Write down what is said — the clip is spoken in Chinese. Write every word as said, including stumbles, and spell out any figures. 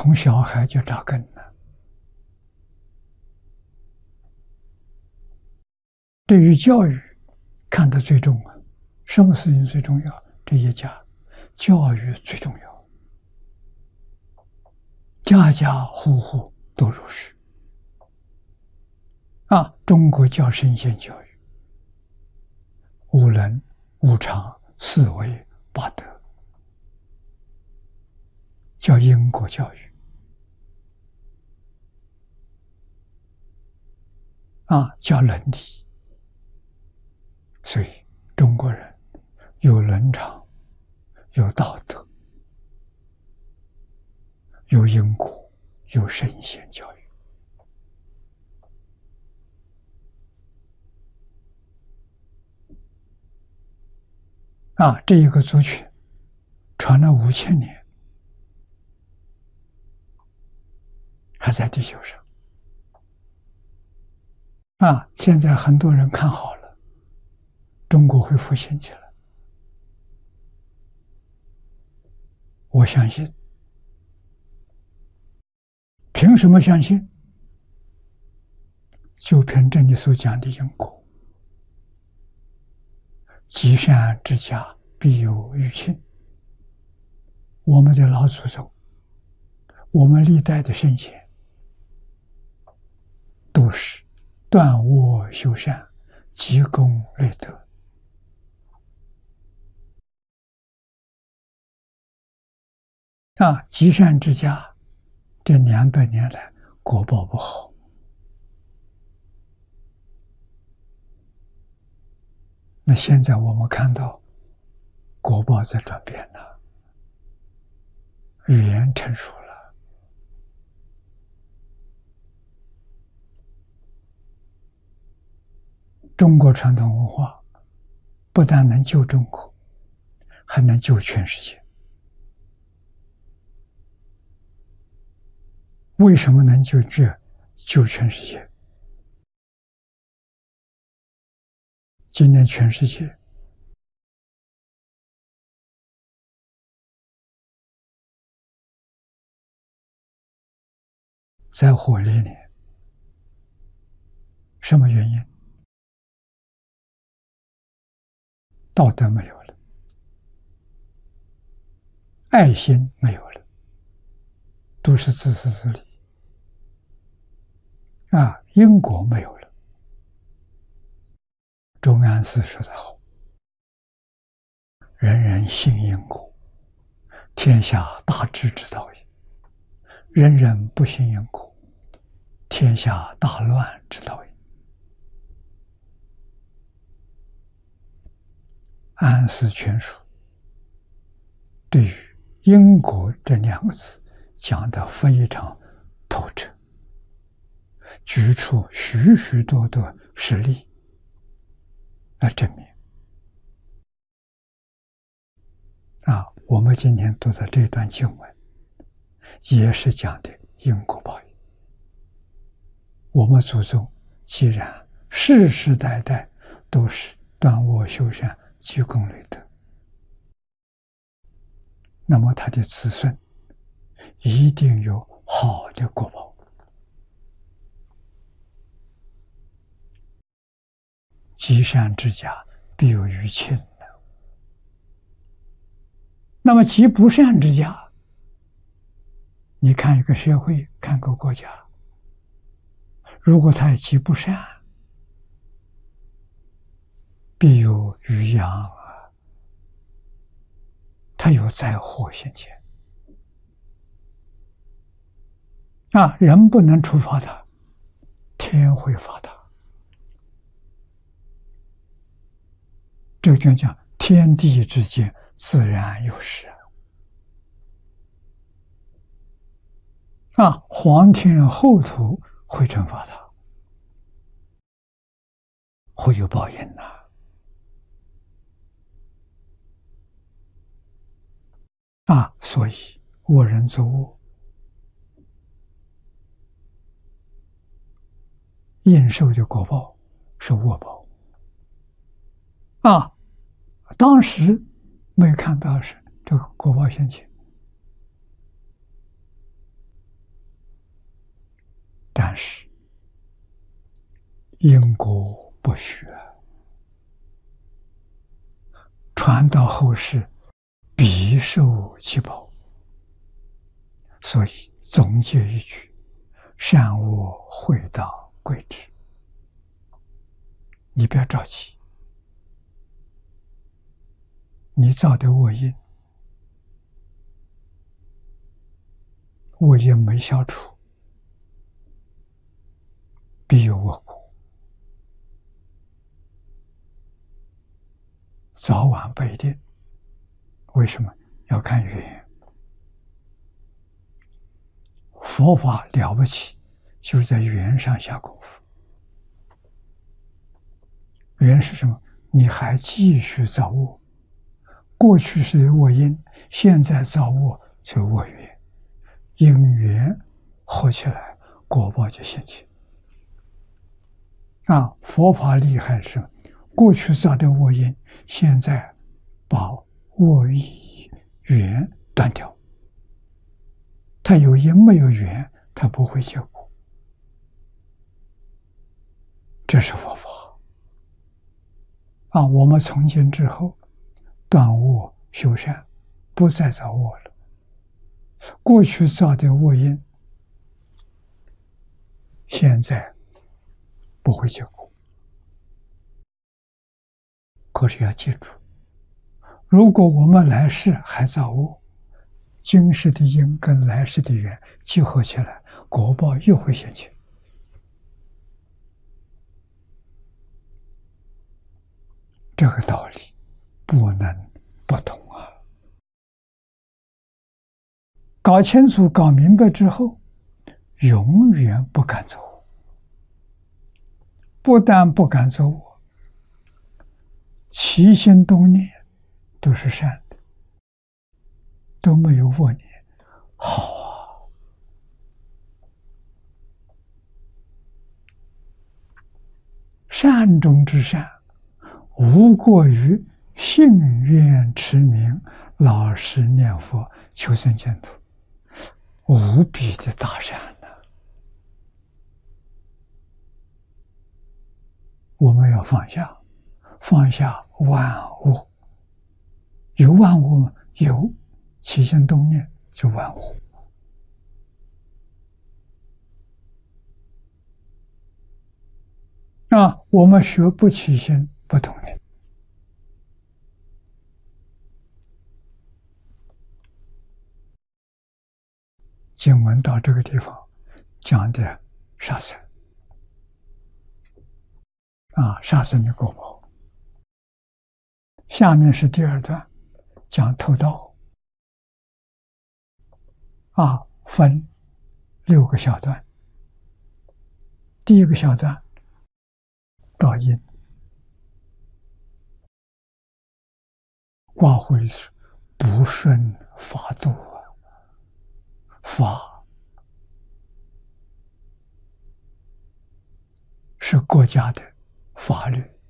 从小孩就扎根了。对于教育看得最重啊，什么事情最重要？这一家教育最重要，家家户户都如是啊。中国叫圣贤教育，五伦、五常、四维、八德，叫因果教育啊，叫伦理。所以中国人有伦常，有道德，有因果，有圣贤教育啊。这一个族群传了五千年，还在地球上啊。现在很多人看好了，中国会复兴起来。我相信。凭什么相信？就凭这里所讲的因果。积善之家必有余庆。我们的老祖宗，我们历代的圣贤，都是断恶修善，积功累德啊。积善之家这两百年来果报不好，那现在我们看到果报在转变了，语言成熟了。中国传统文化不但能救中国，还能救全世界。为什么能救救救全世界？今天全世界在火烈里，什么原因？道德没有了，爱心没有了，都是自私自利啊，因果没有了。周安寺说得好，人人信因果，天下大治之道也；人人不信因果，天下大乱之道也。安寺全书对于因果这两个字讲得非常透彻，举出许许多多实例来证明啊。我们今天读的这段经文也是讲的因果报应。我们祖宗既然世世代代都是断恶修善，积功累德，那么他的子孙一定有好的果报。积善之家必有余庆。那么积不善之家，你看一个社会，看个国家，如果他积不善，必有余殃啊，他有灾祸现前啊。人不能处罚他，天会罚他。这就讲天地之间自然有事啊，皇天厚土会惩罚他，会有报应呐、啊。啊，所以恶人作恶，应受的果报是恶报啊。当时没看到是这个果报现前， 但是因果不学，传到后世必受其报。所以总结一句：善恶会到贵之。你不要着急，你造的恶因，恶因没消除，必有恶果，早晚不一定。为什么？要看缘。佛法了不起，就是在缘上下功夫。缘是什么？你还继续造恶，过去是恶因，现在造恶是恶缘，因缘合起来，果报就现前。啊，佛法厉害是，过去造的恶因，现在把恶意缘断掉。它有因没有缘，它不会结果。这是佛法。啊，我们从今之后断恶修善，不再造恶了。过去造的恶因，现在不会结果。可是要记住，如果我们来世还造恶，今世的因跟来世的缘结合起来，果报又会现前。这个道理不能不懂啊！搞清楚、搞明白之后，永远不敢走恶。不但不敢走恶，起心动念都是善的，都没有恶念。好啊！善中之善，无过于信愿持名、老实念佛、求生净土，无比的大善呢、啊！我们要放下，放下万物。有万物吗？有，起心动念就万物。啊，我们学不起心不动念。经文到这个地方讲的杀生啊，杀生的果报。下面是第二段，讲偷盗啊，分六个小段。第一个小段，盗因，挂乎于是不顺法度啊。法是国家的法律，